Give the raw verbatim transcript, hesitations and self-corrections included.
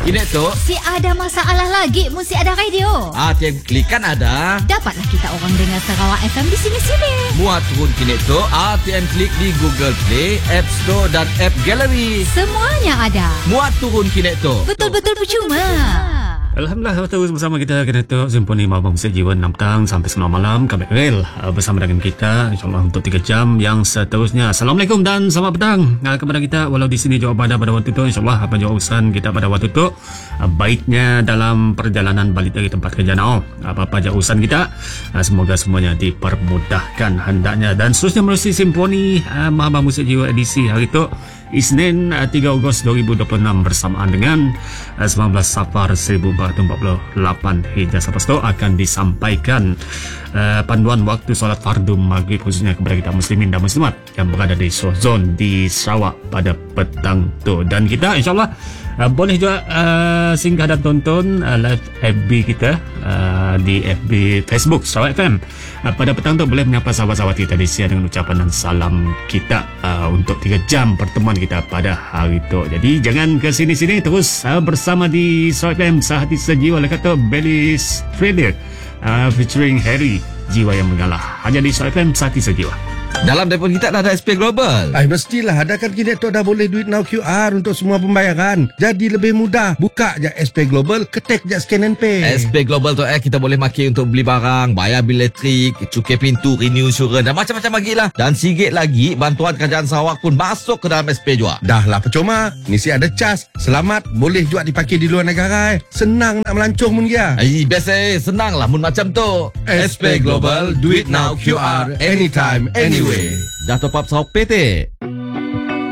Kini tu Si ada masalah lagi Mesti ada radio. Ah, tiap klik kan ada. Dapatlah kita orang dengar Sarawak F M di sini-sini. Muat turun kini tu A T M klik di Google Play, App Store dan App Gallery. Semuanya ada. Muat turun kini tu. Betul-betul percuma. Alhamdulillah, terus bersama kita Kedatuk Simponi Mabang Musik Jiwa enam petang sampai sembilan malam. Kami Rel bersama dengan kita InsyaAllah untuk tiga jam yang seterusnya. Assalamualaikum dan selamat petang uh, kepada kita. Walau di sini jawab pada pada waktu itu, InsyaAllah apa jawab urusan kita pada waktu itu, uh, baiknya dalam perjalanan balik dari tempat kerja now, apa-apa jawab urusan kita, uh, semoga semuanya dipermudahkan hendaknya. Dan seterusnya melalui Simponi uh, Mabang Musik Jiwa edisi hari itu Isnin tiga Ogos dua ribu dua puluh enam bersamaan dengan sembilan belas Safar seribu empat ratus empat puluh lapan Hijrah. Selepas itu akan disampaikan uh, panduan waktu solat fardu maghrib khususnya kepada kita muslimin dan muslimat yang berada di Zone di Sarawak pada petang tu. Dan kita insyaAllah uh, boleh juga uh, singgah dan tonton uh, live F B kita uh, di F B Facebook Sarawak F M. uh, Pada petang tu boleh menyapa sahabat-sahabat kita di sini dengan ucapan dan salam kita uh, untuk tiga jam pertemuan kita pada hari itu. Jadi jangan ke sini-sini, terus uh, bersama di Sarawak F M Sehati Sejiwa oleh kata Belly Trader uh, featuring Harry, jiwa yang mengalah, hanya di Sarawak F M Sehati Sejiwa. Dalam telefon kita dah ada S P Global. Ay, mestilah ada kan kini tu dah boleh duit now Q R untuk semua pembayaran. Jadi lebih mudah. Buka je S P Global, ketik je scan and pay. S P Global tu eh kita boleh maki untuk beli barang, bayar bil elektrik, cukai pintu, renew insurans dan macam-macam lagi lah. Dan sikit lagi bantuan kerajaan Sarawak pun masuk ke dalam S P juga. Dah lah percuma. Mesti ada cas. Selamat. Boleh juga dipakai di luar negara. Eh. Senang nak melancong pun dia. Ay, biasa eh, senang lah mun macam tu. S P Global, do it now Q R, anytime, anyway. Dah top up Sarawak P T.